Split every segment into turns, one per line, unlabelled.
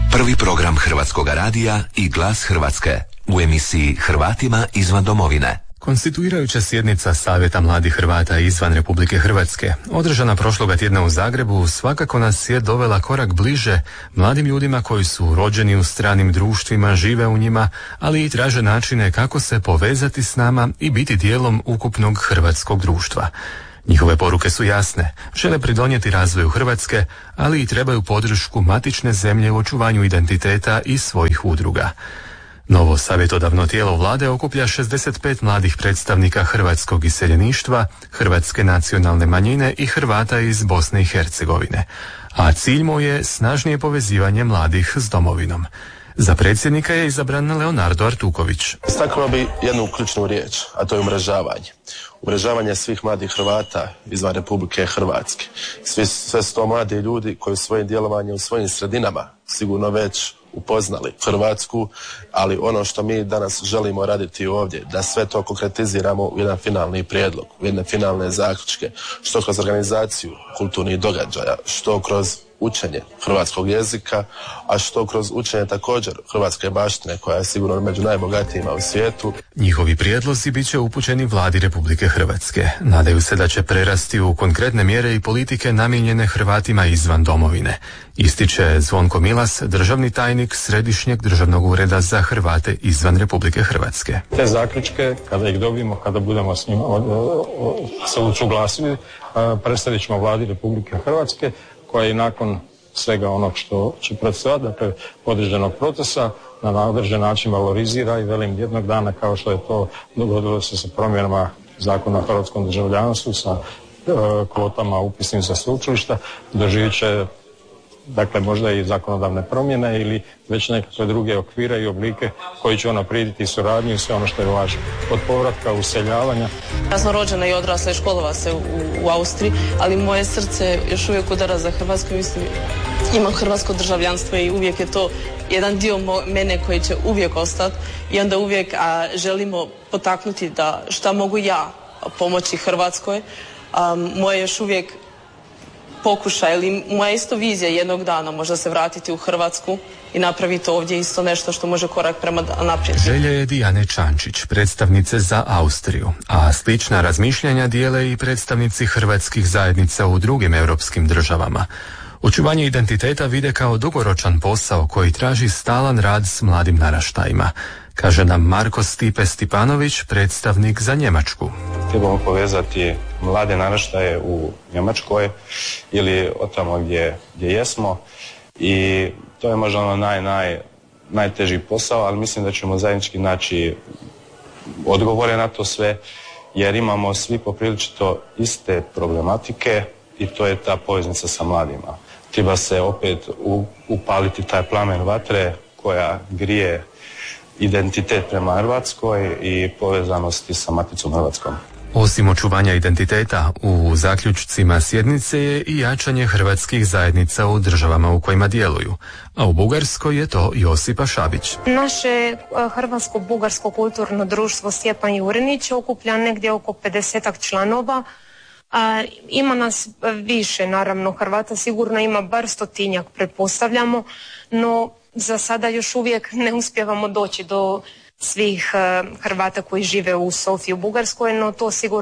Prvi program Hrvatskog radija i Glas Hrvatske u emisiji Hrvatima izvan domovine.
Konstituirajuća sjednica Savjeta mladih Hrvata izvan Republike Hrvatske, održana prošloga tjedna u Zagrebu, svakako nas je dovela korak bliže mladim ljudima koji su rođeni u stranim društvima, žive u njima, ali i traže načine kako se povezati s nama i biti dijelom ukupnog hrvatskog društva. Njihove poruke su jasne, žele pridonijeti razvoju Hrvatske, ali i trebaju podršku matične zemlje u očuvanju identiteta i svojih udruga. Novo savjetodavno tijelo vlade okuplja 65 mladih predstavnika hrvatskog iseljeništva, hrvatske nacionalne manjine i Hrvata iz Bosne i Hercegovine, a cilj mu je snažnije povezivanje mladih s domovinom. Za predsjednika je izabran Leonardo Artuković.
Istaknuo bi jednu ključnu riječ, a to je umrežavanje. Umrežavanje svih mladih Hrvata izvan Republike Hrvatske. Sve su to mladi ljudi koji svojim djelovanjem u svojim sredinama sigurno već upoznali Hrvatsku, ali ono što mi danas želimo raditi ovdje, da sve to konkretiziramo u jedan finalni prijedlog, u jedne finalne zaključke, što kroz organizaciju kulturnih događaja, što kroz učenje hrvatskog jezika, a što kroz učenje također hrvatske baštine koja je sigurno među najbogatijima u svijetu.
Njihovi prijedlozi bit će upućeni vladi Republike Hrvatske. Nadaju se da će prerasti u konkretne mjere i politike namijenjene Hrvatima izvan domovine. Ističe Zvonko Milas, državni tajnik Središnjeg državnog ureda za Hrvate izvan Republike Hrvatske.
Te zaključke, kada ih dobijemo, kada budemo s njima se usuglasili, predstavit ćemo vladi Republike Hrvatske, koja i nakon svega onog što će predstavati, dakle određenog procesa, na određen način valorizira i velim jednog dana, kao što je to dogodilo se sa promjenama zakona o hrvatskom državljanstvu, sa kvotama upisnim za sveučilišta, doživit će dakle možda i zakonodavne promjene ili već nekakve druge okvire i oblike koji će unaprijediti suradnju i sve ono što je važno. Od povratka, useljavanja.
Ja sam rođena i odrasla i školova se u Austriji, ali moje srce još uvijek udara za Hrvatsku. Mislim, imam hrvatsko državljanstvo i uvijek je to jedan dio mene koji će uvijek ostati i onda uvijek želimo potaknuti da šta mogu ja pomoći Hrvatskoj. Moje još uvijek pokušaj ili moja isto vizija jednog dana možda se vratiti u Hrvatsku i napraviti ovdje isto nešto što može korak prema naprijed.
Želja je Dijane Čančić, predstavnice za Austriju, a slična razmišljanja dijele i predstavnici hrvatskih zajednica u drugim europskim državama. Očuvanje identiteta vide kao dugoročan posao koji traži stalan rad s mladim naraštajima, kaže nam Marko Stipe Stipanović, predstavnik za Njemačku.
Trebamo povezati mlade naraštaje u Njemačkoj ili od tamo gdje jesmo i to je možda ono najteži posao, ali mislim da ćemo zajednički naći odgovore na to sve, jer imamo svi poprilično iste problematike i to je ta poveznica sa mladima. Treba se opet upaliti taj plamen vatre koja grije identitet prema Hrvatskoj i povezanosti sa maticom Hrvatskom.
Osim očuvanja identiteta, u zaključcima sjednice je i jačanje hrvatskih zajednica u državama u kojima djeluju, a u Bugarskoj je to Josipa Šabić.
Naše Hrvatsko-Bugarsko kulturno društvo Stjepan Jurinić okuplja negdje oko 50 članova. Ima nas više, naravno, Hrvata sigurno ima bar 100-tinjak, pretpostavljamo, no za sada još uvijek ne uspijevamo doći do svih Hrvata koji žive u Sofiji u Bugarskoj, no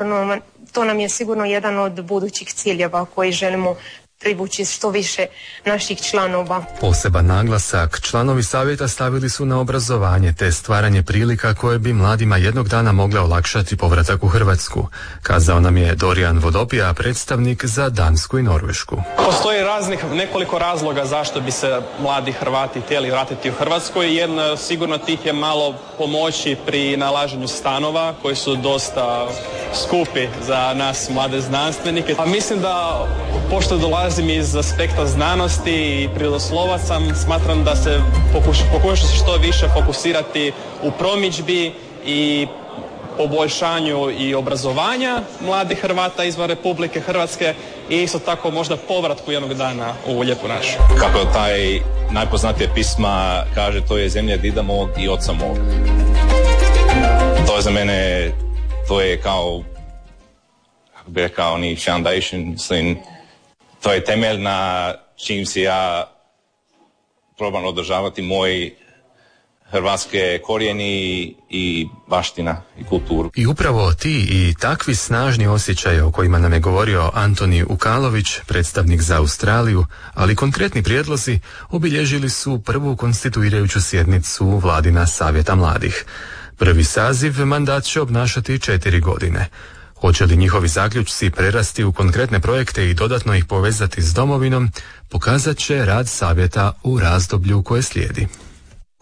to nam je sigurno jedan od budućih ciljeva koji želimo privući što više naših članova.
Poseban naglasak članovi savjeta stavili su na obrazovanje te stvaranje prilika koje bi mladima jednog dana mogle olakšati povratak u Hrvatsku, kazao nam je Dorijan Vodopija, predstavnik za Dansku i Norvešku.
Postoji nekoliko razloga zašto bi se mladi Hrvati htjeli vratiti u Hrvatsku i jedno sigurno tih je malo pomoći pri nalaženju stanova koji su dosta skupi za nas mlade znanstvenike. A mislim da pošto dolazim iz aspekta znanosti i prirodoslovac sam, smatram da se pokuša se što više fokusirati u promidžbi i poboljšanju i obrazovanja mladih Hrvata izvan Republike Hrvatske i isto tako možda povratku jednog dana u lijepu našu.
Kako taj najpoznatije pisma kaže, to je zemlja dida mog i oca mog. To je za mene, to je kao, kako bi rekao, ni foundation, to je temelj na čim se ja probam održavati moji hrvatske korijeni i baština i kulturu.
I upravo ti i takvi snažni osjećaji o kojima nam je govorio Antoni Ukalović, predstavnik za Australiju, ali konkretni prijedlozi obilježili su prvu konstituirajuću sjednicu Vladina Savjeta mladih. Prvi saziv mandat će obnašati 4 godine. Hoće li njihovi zaključci prerasti u konkretne projekte i dodatno ih povezati s domovinom, pokazat će rad savjeta u razdoblju koje slijedi.